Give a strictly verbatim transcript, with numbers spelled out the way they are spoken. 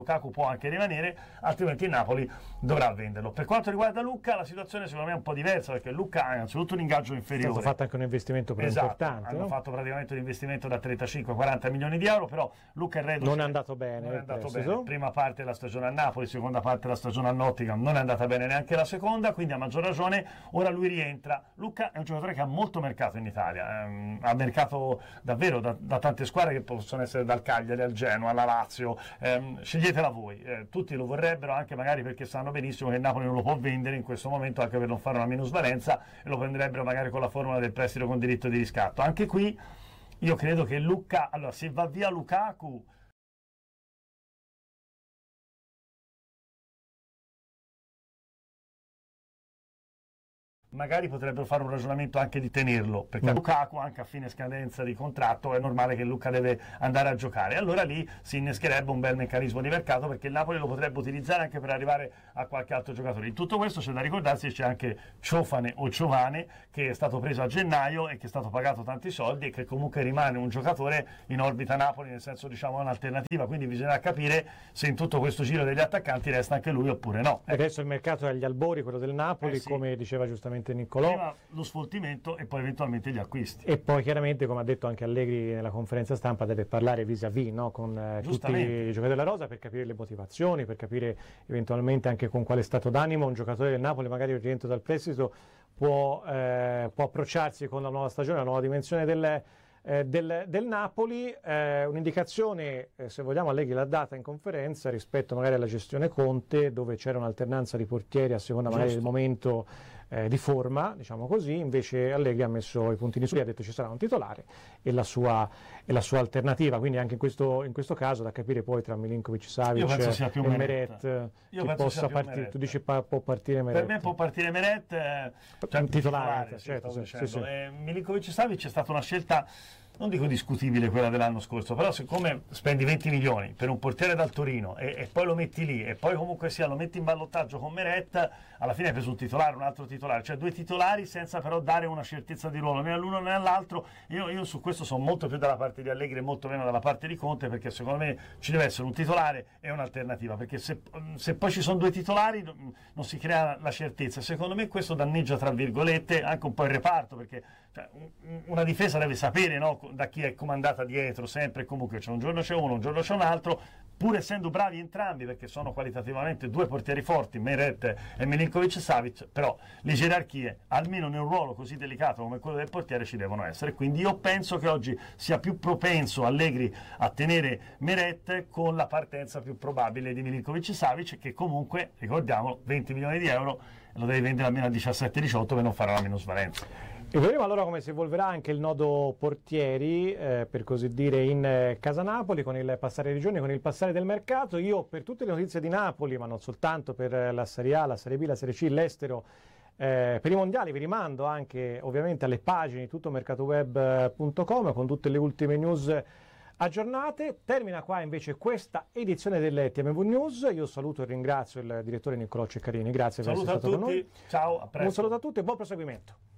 Lukaku può anche rimanere, altrimenti il Napoli dovrà venderlo. Per quanto riguarda Lucca, la situazione secondo me è un po' diversa, perché Lucca ha innanzitutto un ingaggio inferiore. È stato fatto anche un investimento più esatto, importante. Hanno no? fatto praticamente un investimento da trentacinque a quaranta milioni di euro, però Lucca è reduce. Non è andato bene. Non è andato bene. bene. Prima parte della stagione a Napoli, seconda parte della stagione a Nottingham, non è andata bene neanche la seconda, quindi a maggior ragione ora lui rientra. Lucca è un giocatore che ha molto mercato in Italia, ehm, ha mercato davvero da, da tante squadre che possono essere dal Cagliari al Genoa, alla Lazio, ehm, sceglietela voi. Eh, tutti lo vorrebbero, anche magari perché sanno benissimo che il Napoli non lo può vendere in questo momento, anche per non fare una minusvalenza, e lo prenderebbero magari con la formula del prestito con diritto di riscatto. Anche qui io credo che Lucca, allora se va via Lukaku, magari potrebbero fare un ragionamento anche di tenerlo, perché mm. Lukaku anche a fine scadenza di contratto è normale che Lucca deve andare a giocare, allora lì si innescherebbe un bel meccanismo di mercato, perché il Napoli lo potrebbe utilizzare anche per arrivare a qualche altro giocatore. In tutto questo c'è da ricordarsi che c'è anche Ciofane o Ciovane, che è stato preso a gennaio e che è stato pagato tanti soldi e che comunque rimane un giocatore in orbita Napoli, nel senso, diciamo, un'alternativa, quindi bisognerà capire se in tutto questo giro degli attaccanti resta anche lui oppure no. E adesso il mercato è agli albori, quello del Napoli, eh sì. come diceva giustamente Niccolò. Prima lo sfoltimento e poi eventualmente gli acquisti. E poi chiaramente, come ha detto anche Allegri nella conferenza stampa, deve parlare vis-à-vis, no? con eh, tutti i giocatori della rosa, per capire le motivazioni, per capire eventualmente anche con quale stato d'animo un giocatore del Napoli, magari al rientro dal prestito, può, eh, può approcciarsi con la nuova stagione, la nuova dimensione del, eh, del, del Napoli. Eh, un'indicazione, eh, se vogliamo, Allegri l'ha data in conferenza rispetto magari alla gestione Conte, dove c'era un'alternanza di portieri a seconda Giusto. magari del momento Eh, di forma, diciamo così. Invece Allegri ha messo i puntini su, ha detto ci sarà un titolare e la sua, e la sua alternativa, quindi anche in questo, in questo caso da capire poi tra Milinkovic, Savic e Meret, Io che possa partire. Tu dici pa- può partire Meret? Per me può partire Meret, eh, cioè, un titolare, titolare certo, sì, sì, sì. Eh, Milinkovic Savic è stata una scelta, non dico discutibile quella dell'anno scorso, però siccome spendi venti milioni per un portiere dal Torino e, e poi lo metti lì e poi comunque sia lo metti in ballottaggio con Meret, alla fine hai preso un titolare, un altro titolare, cioè due titolari senza però dare una certezza di ruolo né all'uno né all'altro. Io, io su questo sono molto più dalla parte di Allegri e molto meno dalla parte di Conte, perché secondo me ci deve essere un titolare e un'alternativa, perché se, se poi ci sono due titolari non si crea la certezza. Secondo me questo danneggia tra virgolette anche un po' il reparto, perché cioè, una difesa deve sapere, no, da chi è comandata dietro sempre e comunque. C'è un giorno c'è uno, un giorno c'è un altro, pur essendo bravi entrambi, perché sono qualitativamente due portieri forti, Meret e Milinkovic Savic, però le gerarchie, almeno in un ruolo così delicato come quello del portiere, ci devono essere. Quindi io penso che oggi sia più propenso Allegri a tenere Meret, con la partenza più probabile di Milinkovic Savic, che comunque, ricordiamo, venti milioni di euro lo devi vendere almeno a diciassette diciotto per non fare la minusvalenza. E vedremo allora come si evolverà anche il nodo portieri, eh, per così dire, in eh, casa Napoli, con il passare dei giorni, con il passare del mercato. Io, per tutte le notizie di Napoli, ma non soltanto, per eh, la Serie A, la Serie B, la Serie C, l'estero, eh, per i mondiali, vi rimando anche ovviamente alle pagine di tuttomercatoweb punto com con tutte le ultime news aggiornate. Termina qua invece questa edizione delle T M V News. Io saluto e ringrazio il direttore Niccolò Ceccarini, grazie per essere stato con noi. Ciao, a presto. Un saluto a tutti e buon proseguimento.